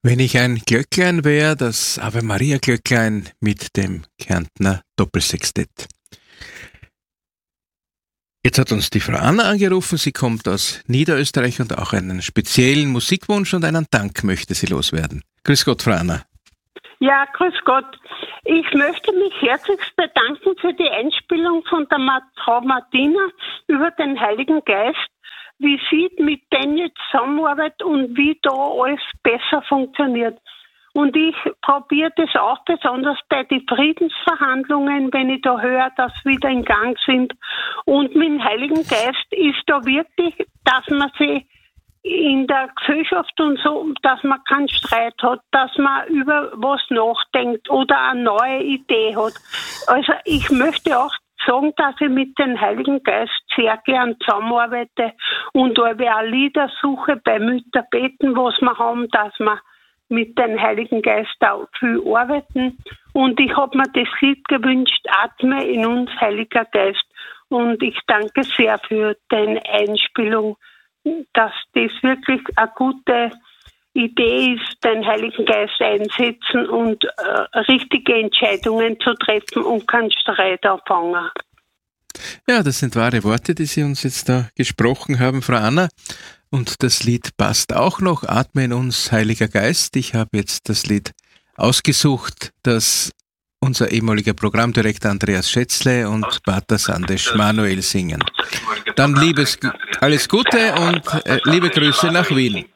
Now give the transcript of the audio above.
Wenn ich ein Glöcklein wäre, das Ave Maria Glöcklein mit dem Kärntner Doppelsextett. Jetzt hat uns die Frau Anna angerufen, sie kommt aus Niederösterreich und auch einen speziellen Musikwunsch und einen Dank möchte sie loswerden. Grüß Gott, Frau Anna. Ja, grüß Gott. Ich möchte mich herzlichst bedanken für die Einspielung von der Frau Martina über den Heiligen Geist, wie sie mit denen jetzt zusammenarbeitet und wie da alles besser funktioniert. Und ich probiere das auch besonders bei den Friedensverhandlungen, wenn ich da höre, dass sie wieder in Gang sind. Und mit dem Heiligen Geist ist da wirklich, dass man sich in der Gesellschaft und so, dass man keinen Streit hat, dass man über was nachdenkt oder eine neue Idee hat. Also ich möchte auch sagen, dass ich mit dem Heiligen Geist sehr gern zusammenarbeite und auch Lieder suche bei Mütterbeten, was wir haben, dass wir mit dem Heiligen Geist auch viel arbeiten. Und ich habe mir das Lied gewünscht, Atme in uns, Heiliger Geist. Und ich danke sehr für die Einspielung, dass das wirklich eine gute Idee ist, den Heiligen Geist einsetzen und richtige Entscheidungen zu treffen und keinen Streit anfangen. Ja, das sind wahre Worte, die Sie uns jetzt da gesprochen haben, Frau Anna. Und das Lied passt auch noch, Atme in uns, Heiliger Geist. Ich habe jetzt das Lied ausgesucht, das unser ehemaliger Programmdirektor Andreas Schätzle und Pater Sandesh Manuel singen. Dann alles Gute und liebe Grüße nach Wien.